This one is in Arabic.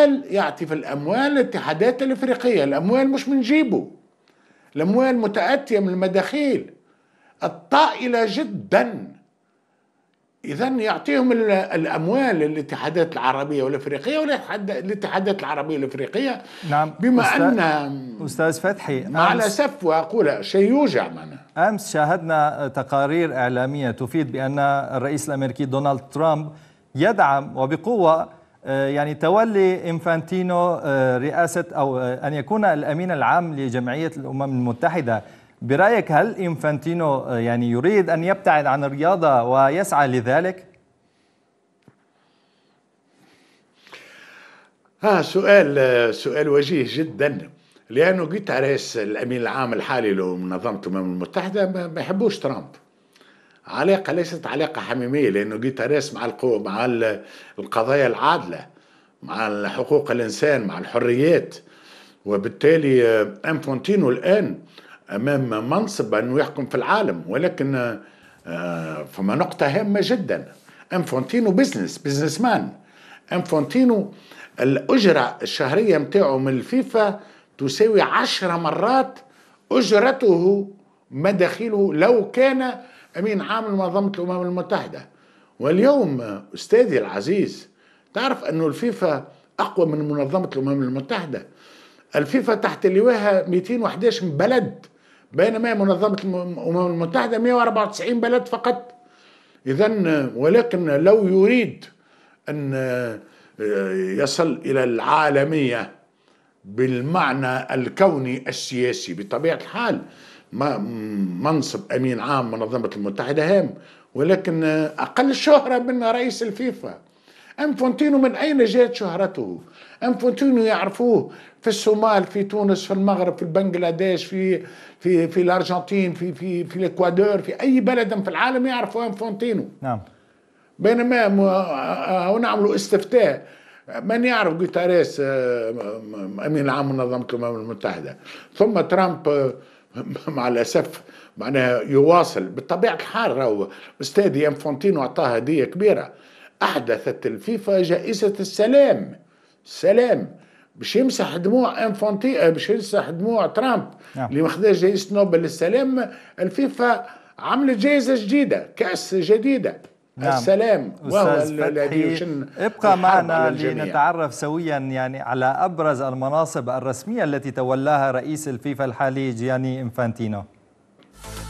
الأموال يعطي في الأموال الاتحادات الإفريقية، الأموال مش من جيبه، الأموال متأتية من المداخيل الطائلة جدا. إذا يعطيهم الأموال الاتحادات العربية والإفريقية والاتحادات العربية والإفريقية. نعم بما أن أستاذ فتحي، مع الأسف وأقول شيء يوجع معنا، أمس شاهدنا تقارير إعلامية تفيد بأن الرئيس الأمريكي دونالد ترامب يدعم وبقوة يعني تولي إنفانتينو رئاسة أو أن يكون الأمين العام لجمعية الأمم المتحدة. برأيك هل إنفانتينو يعني يريد أن يبتعد عن الرياضة ويسعى لذلك؟ سؤال وجيه جدا، لأنه غوتيريس الأمين العام الحالي لمنظمة الأمم المتحدة ما يحبوش ترامب. علاقة ليست علاقة حميمية، لأنه غوتيريس مع مع القضايا العادلة، مع حقوق الإنسان، مع الحريات. وبالتالي إنفانتينو الآن أمام منصب أنه يحكم في العالم، ولكن فما نقطة هامة جدا، إنفانتينو بزنس مان. إنفانتينو الأجرة الشهرية متاعه من الفيفا تساوي 10 مرات أجرته مداخيله لو كان أمين عام لمنظمة الأمم المتحدة. واليوم أستاذي العزيز، تعرف أنه الفيفا أقوى من منظمة الأمم المتحدة. الفيفا تحت لواها 211 بلد، بينما منظمة الأمم المتحدة 194 بلد فقط. إذن ولكن لو يريد أن يصل إلى العالمية بالمعنى الكوني السياسي بطبيعة الحال، منصب أمين عام منظمة المتحدة هام، ولكن أقل شهرة من رئيس الفيفا. إنفانتينو من أين جاءت شهرته؟ إنفانتينو يعرفوه في الصومال، في تونس، في المغرب، في بنغلاديش، في الأرجنتين، في الإكوادور، في أي بلد في العالم يعرفوا إنفانتينو. نعم. بينما نعملوا استفتاء من يعرف غوتيريس أمين العام منظمة الأمم المتحدة. ثم ترامب مع الأسف معناها يواصل بطبيعة الحال. راهو أستاذي إنفانتينو أعطاه هدية كبيرة، أحدثت الفيفا جائزة السلام باش يمسح دموع إنفانتينو، باش يمسح دموع ترامب اللي ماخذ جائزة نوبل للسلام. الفيفا عملت جائزة جديدة، كأس جديدة. نعم. السلام، وهو الذي ابقى معنا لنتعرف سويا يعني على أبرز المناصب الرسمية التي تولاها رئيس الفيفا الحالي جياني إنفانتينو.